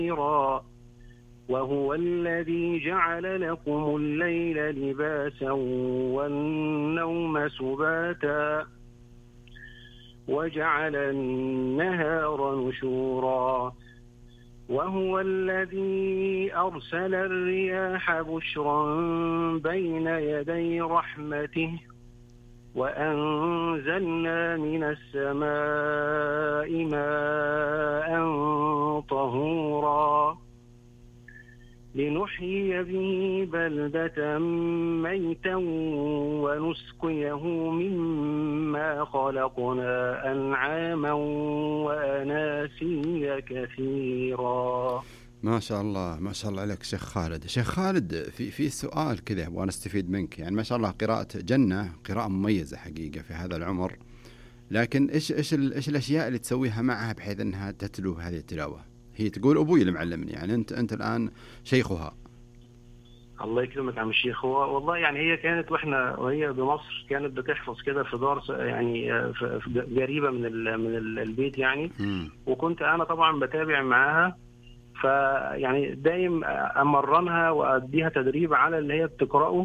وهو الذي جعل لكم الليل لباسا والنوم سباتا وجعل النهار نشورا وهو الذي أرسل الرياح بشرا بين يدي رحمته وأنزلنا من السماء ماء طهورا لنحيي به بلدة ميتا ونسقيه مما خلقنا أنعاما وأناسيا كثيرا. ما شاء الله ما شاء الله عليك شيخ خالد. شيخ خالد في سؤال كذا وأنا استفيد منك، يعني ما شاء الله قراءة جنة قراءة مميزة حقيقة في هذا العمر، لكن إيش الأشياء اللي تسويها معها بحيث أنها تتلو هذه التلاوة؟ هي تقول أبوي اللي معلمني، يعني أنت الآن شيخها. الله يكرمك عم الشيخ. هو والله يعني هي كانت وهي بمصر كانت بتحفظ كده في دار يعني قريبة من البيت يعني. وكنت أنا طبعا بتابع معاها، فيعني دايم أمرنها وأديها تدريب على اللي هي بتقرأه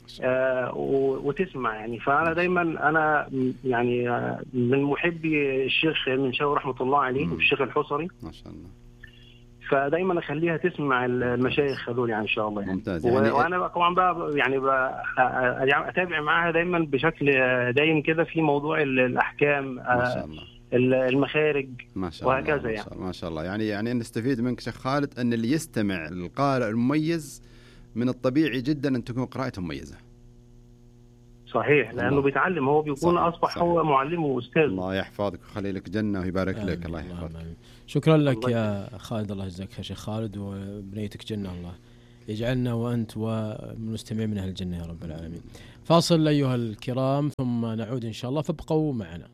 وتسمع يعني. فأنا دايما أنا يعني من محبي الشيخ من شاو رحمة الله عليه والشيخ الحصري ما شاء الله، فدايما اخليها تسمع المشايخ هذول يعني ان شاء الله يعني. ممتاز. يعني وانا طبعا بقى يعني اتابع معاها دايما بشكل دايم كده في موضوع الاحكام ما شاء الله، المخارج ما شاء وهكذا الله. يعني. ما شاء الله. يعني نستفيد منك شيخ خالد ان اللي يستمع للقارئ المميز من الطبيعي جدا ان تكون قراءته مميزة. صحيح، لانه بيتعلم، هو بيكون صحيح. اصبح صحيح. هو معلم واستاذ. الله يحفظك ويخلي لك جنة ويبارك لك. الله يحفظك. شكرا لك يا خالد، الله يجزاك يا شيخ خالد، وبنيتك جنة، الله يجعلنا وأنت ومستمع من أهل الجنة يا رب العالمين. فاصل أيها الكرام ثم نعود إن شاء الله، فابقوا معنا.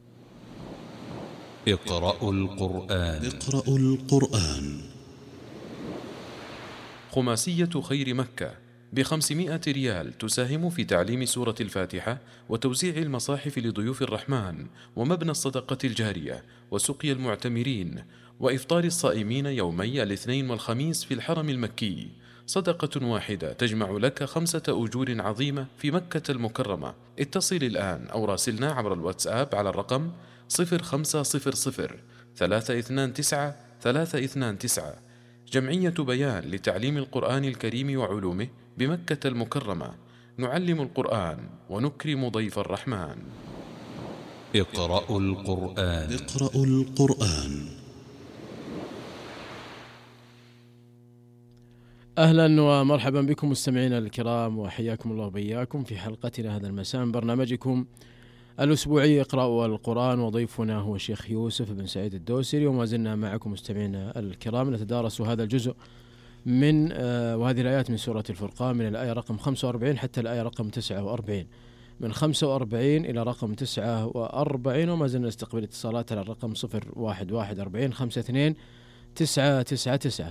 اقرأوا القرآن. اقرأوا القرآن. خماسية خير مكة ب500 ريال تساهم في تعليم سورة الفاتحة وتوزيع المصاحف لضيوف الرحمن ومبنى الصدقة الجارية وسقي المعتمرين وإفطار الصائمين يومي الاثنين والخميس في الحرم المكي. صدقة واحدة تجمع لك 5 أجور عظيمة في مكة المكرمة. اتصل الآن أو راسلنا عبر الواتساب على الرقم 0500 329 329. جمعية بيان لتعليم القرآن الكريم وعلومه بمكة المكرمة. نعلم القرآن ونكرم ضيف الرحمن. اقرأوا القرآن. اقرأوا القرآن. أهلا ومرحبا بكم مستمعينا الكرام، وحياكم الله وبياكم في حلقتنا هذا المساء من برنامجكم الأسبوعي اقرأوا القرآن، وضيفنا هو الشيخ يوسف بن سعيد الدوسري، وما زلنا معكم مستمعينا الكرام نتدارس هذا الجزء من وهذه الآيات من سورة الفرقان من الآية رقم 45 حتى الآية رقم 49، من 45 إلى رقم 49، وما زلنا نستقبل اتصالات على الرقم 0114 52 999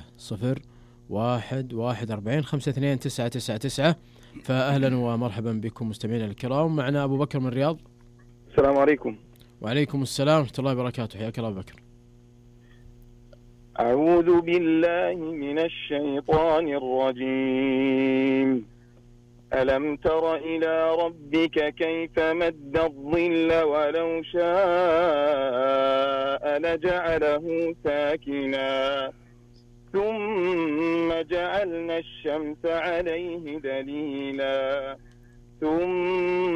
0114 52 999. فأهلا ومرحبا بكم مستمعينا الكرام. معنا أبو بكر من الرياض. السلام عليكم. وعليكم السلام ورحمة الله وبركاته، حياك الله أبو بكر. أعوذ بالله من الشيطان الرجيم. ألم تر إلى ربك كيف مد الظل ولو شاء لجعله ساكنا ثم جعلنا الشمس عليه دليلا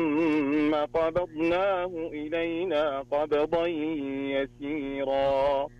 ثم قبضناه إلينا قبضا يسيرا